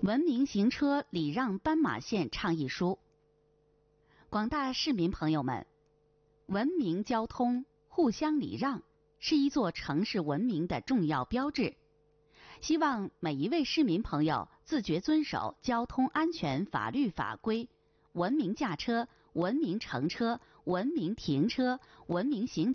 文明行车礼让斑马线倡议书。广大市民朋友们，文明交通、互相礼让是一座城市文明的重要标志。希望每一位市民朋友自觉遵守交通安全法律法规，文明驾车、文明乘车、文明停车、文明行